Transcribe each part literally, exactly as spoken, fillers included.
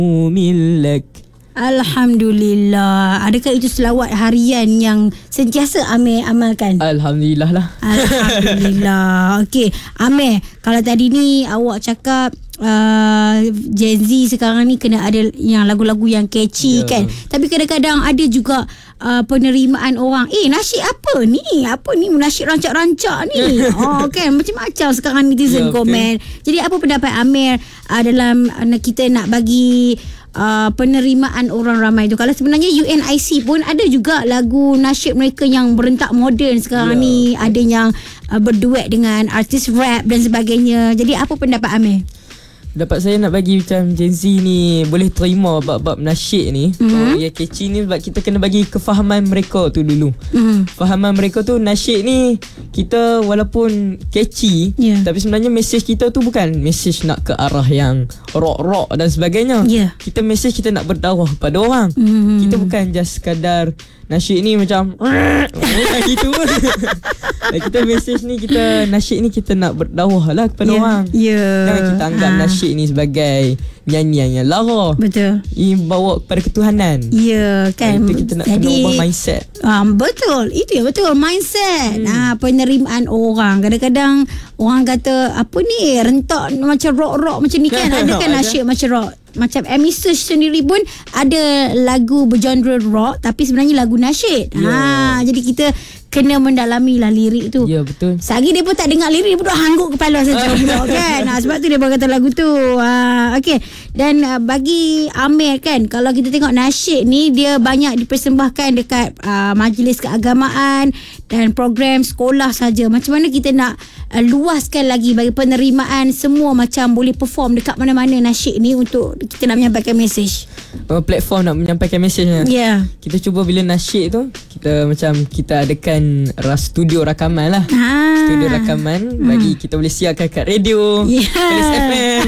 Milak. Alhamdulillah. Adakah itu selawat harian yang sentiasa Amir amalkan? Alhamdulillah lah. Alhamdulillah. Okey, Amir, kalau tadi ni awak cakap uh, Gen Z sekarang ni kena ada yang lagu-lagu yang catchy, yeah, kan. Tapi kadang-kadang ada juga uh, penerimaan orang, eh nasyid apa ni? Apa ni nasyid rancak-rancak ni? Oh kan, macam-macam sekarang netizen, yeah, komen. Okay. Jadi apa pendapat Amir uh, dalam uh, kita nak bagi Uh, penerimaan orang ramai tu? Kalau sebenarnya U N I C pun ada juga lagu nasyid mereka yang berentak moden sekarang, yeah, ni. Ada yang uh, berduet dengan artis rap dan sebagainya. Jadi apa pendapat Amir? Dapat saya nak bagi macam Gen Z ni boleh terima bab-bab nasyid ni, mm-hmm, oh, ya catchy ni, sebab kita kena bagi kefahaman mereka tu dulu. Mm-hmm. Fahaman mereka tu, nasyid ni kita walaupun catchy, yeah, tapi sebenarnya mesej kita tu bukan mesej nak ke arah yang rock-rock dan sebagainya. Yeah. Kita mesej kita nak berdakwah pada orang. Mm-hmm. Kita bukan just sekadar nasyid ni macam macam gitu. Kita mesej ni, kita nasyid ni kita nak berdakwah lah kepada, yeah, orang. Yeah. Jangan kita anggap ha. nasyid ni sebagai nyanyian yang lara. Betul. Ia bawa kepada ketuhanan. Ya, kan. Itu kita nak kena ubah mindset. Um, betul. Itu yang betul, mindset. Hmm. Ha, penerimaan orang. Kadang-kadang orang kata apa ni, rentak macam rock-rock macam ni kan. Ada kan nasyid macam rock. Macam Amy Search sendiri pun ada lagu bergenre rock tapi sebenarnya lagu nasyid. Yeah. Ha, jadi kita kena mendalami lah lirik tu. Ya, yeah, betul. Sehari dia pun tak dengar lirik, dia pun hangguk kepala saja pula kan. Ha, sebab tu dia kata lagu tu. Ha, okey. Dan uh, bagi Amir kan, kalau kita tengok nasyid ni dia banyak dipersembahkan dekat uh, majlis keagamaan dan program sekolah saja. Macam mana kita nak uh, luaskan lagi bagi penerimaan semua macam boleh perform dekat mana-mana nasyid ni untuk kita nak menyampaikan mesej. Uh, platform nak menyampaikan mesejnya. Ya. Yeah. Kita cuba bila nasyid tu kita macam kita adakan ras studio rakaman lah. Ha. Studio rakaman hmm. bagi kita boleh siarkan kat radio, yeah, tulis F M.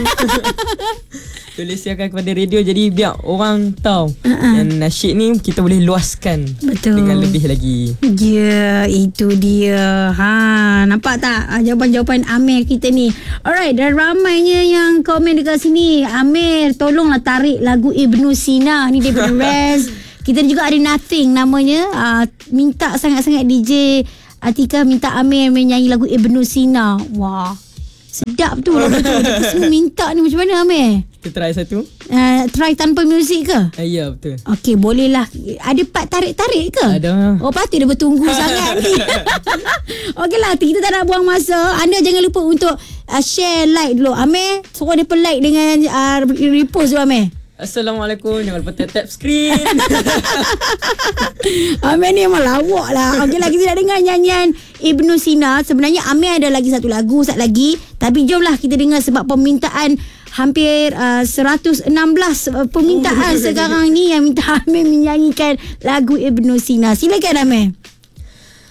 Tulis siarkan kepada radio, jadi biar orang tahu uh-uh. yang nasyid ni kita boleh luaskan. Betul. Dengan lebih lagi. Ya, yeah, itu dia. Ha, nampak tak jawapan-jawapan Amir kita ni. Alright, dan ramainya yang komen dekat sini. Amir, tolonglah tarik lagu Ibnu Sina ni daripada Rez. Kita juga ada Nothing namanya. Uh, minta sangat-sangat D J Atika minta Amir menyanyi lagu Ibnu Sina. Wah, sedap tu lagu tu. Dia semua minta ni, macam mana Amir? Kita try satu. Uh, try tanpa muzik ke? Uh, ya, betul. Okey, boleh lah. Ada part tarik-tarik ke? Ada. Oh, patut dia bertunggu sangat ni. Okey lah, kita tak nak buang masa. Anda jangan lupa untuk uh, share, like dulu. Amir, suruh dia like dengan uh, repost dulu Amir. Assalamualaikum. Jangan lupa tap screen. Amir ni memang lawak lah. Okey lah, kita dah dengar nyanyian Ibnu Sina. Sebenarnya Amir ada lagi satu lagu, satu lagi. Tapi jomlah kita dengar sebab permintaan hampir uh, seratus enam belas permintaan oh, sekarang ni yang minta Amir menyanyikan lagu Ibnu Sina. Silakan Amir.